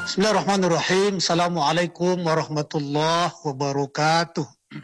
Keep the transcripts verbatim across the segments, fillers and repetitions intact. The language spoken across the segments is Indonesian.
Bismillahirrahmanirrahim. Assalamualaikum warahmatullahi wabarakatuh.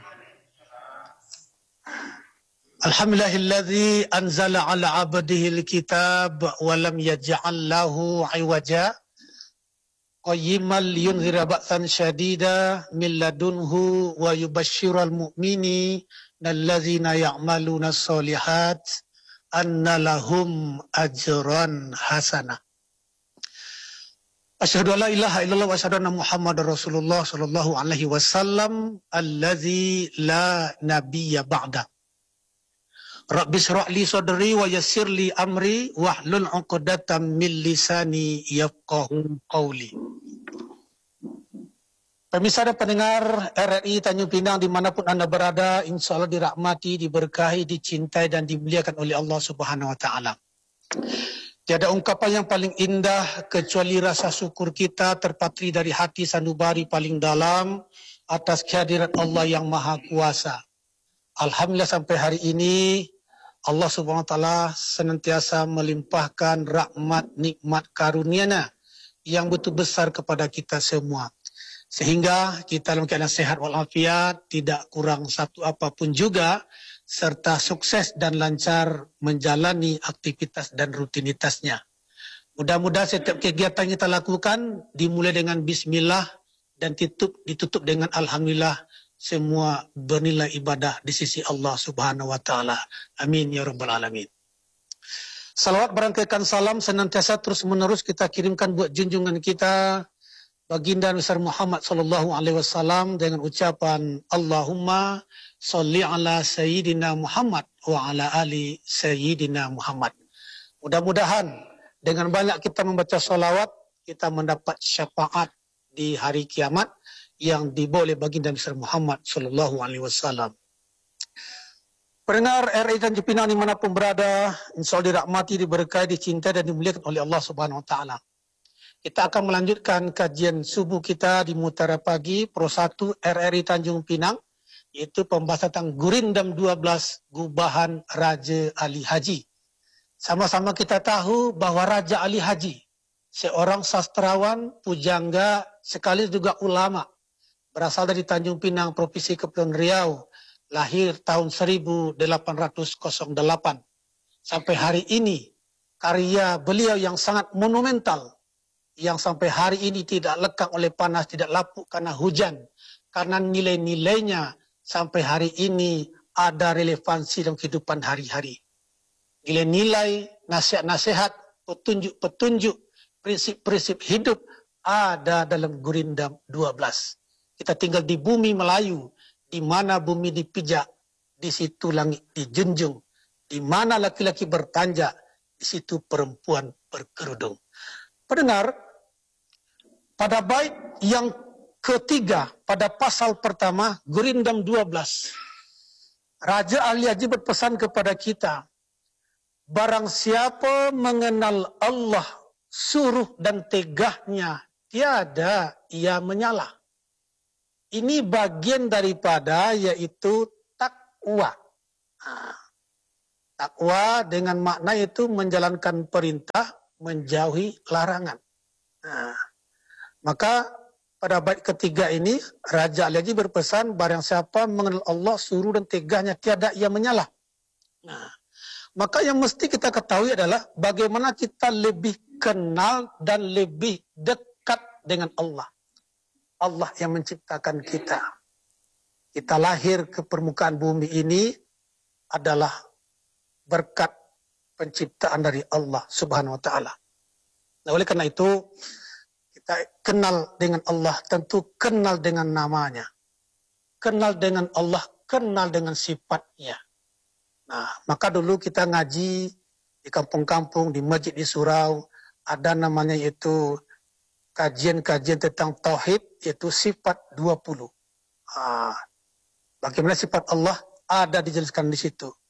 Alhamdulillahilladzi anzala ala abdihil kitab wa lam yaj'al lahu 'iwaja qayyiman liyunzira ba'san syadida min ladunhu wa yubashshiral mu'minina allazina ya'maluna sholihat anna lahum ajran hasanah. Asyhadu an la ilaha illallah wa asyhadu anna Muhammadar Rasulullah sallallahu alaihi wasallam allazi la nabiyya ba'da. Rabbi shrah li sadri wa yassir li amri wahlul 'uqdatam min lisani yafqahu qawli. Pemirsa dan pendengar R R I Tanjung Pinang dimanapun Anda berada, insyaallah dirahmati, diberkahi, dicintai dan dimuliakan oleh Allah Subhanahu wa taala. Tiada ungkapan yang paling indah kecuali rasa syukur kita terpatri dari hati sanubari paling dalam atas kehadiran Allah yang Maha Kuasa. Alhamdulillah sampai hari ini Allah Subhanahu wa taala senantiasa melimpahkan rahmat, nikmat, karunia-Nya yang betul besar kepada kita semua. Sehingga kita dalam keadaan sehat walafiat, tidak kurang satu apapun juga, serta sukses dan lancar menjalani aktivitas dan rutinitasnya. Mudah-mudahan setiap kegiatan kita lakukan dimulai dengan bismillah dan ditutup, ditutup dengan alhamdulillah, semua bernilai ibadah di sisi Allah Subhanahu wa taala. Amin ya rabbal alamin. Salawat berangkaikan salam senantiasa terus-menerus kita kirimkan buat junjungan kita Baginda besar Muhammad sallallahu alaihi wasallam dengan ucapan Allahumma sholli ala sayyidina Muhammad wa ala ali sayyidina Muhammad. Mudah-mudahan dengan banyak kita membaca salawat, kita mendapat syafaat di hari kiamat yang dibawa oleh Baginda besar Muhammad sallallahu alaihi wasallam. Pendengar R R I Tanjung Pinang dimanapun berada, insyaallah dirahmati, diberkahi, dicintai dan dimuliakan oleh Allah Subhanahu wa taala. Kita akan melanjutkan kajian subuh kita di Mutara Pagi Pro satu R R I Tanjung Pinang, yaitu pembahasan tentang Gurindam dua belas Gubahan Raja Ali Haji. Sama-sama kita tahu bahwa Raja Ali Haji, seorang sastrawan, pujangga, sekali juga ulama, berasal dari Tanjung Pinang, Provinsi Kepulauan Riau, lahir tahun seribu delapan ratus delapan. Sampai hari ini, karya beliau yang sangat monumental, yang sampai hari ini tidak lekang oleh panas, tidak lapuk karena hujan, karena nilai-nilainya sampai hari ini ada relevansi dalam kehidupan hari-hari. Nilai-nilai, nasihat-nasihat, petunjuk-petunjuk, prinsip-prinsip hidup ada dalam Gurindam dua belas. Kita tinggal di bumi Melayu, di mana bumi dipijak, di situ langit dijunjung, di mana laki-laki bertanjak, di situ perempuan berkerudung. Pendengar, pada bait yang ketiga, pada pasal pertama, Gurindam dua belas, Raja Ali Haji berpesan kepada kita, barang siapa mengenal Allah suruh dan tegahnya, tiada ia menyalah. Ini bagian daripada yaitu takwa. Nah, takwa dengan makna itu menjalankan perintah, menjauhi larangan. Nah, maka pada bait ketiga ini Raja Ali Haji berpesan barang siapa mengenal Allah suruh dan tegahnya tiada ia menyalah. Nah, maka yang mesti kita ketahui adalah bagaimana kita lebih kenal dan lebih dekat dengan Allah. Allah yang menciptakan kita. Kita lahir ke permukaan bumi ini adalah berkat penciptaan dari Allah Subhanahu wa taala. Nah, oleh karena itu kita kenal dengan Allah, tentu kenal dengan namanya. Kenal dengan Allah, kenal dengan sifatnya. Nah, maka dulu kita ngaji di kampung-kampung, di masjid di surau, ada namanya itu kajian-kajian tentang tauhid, yaitu sifat dua puluh. Ah, bagaimana sifat Allah ada dijelaskan di situ.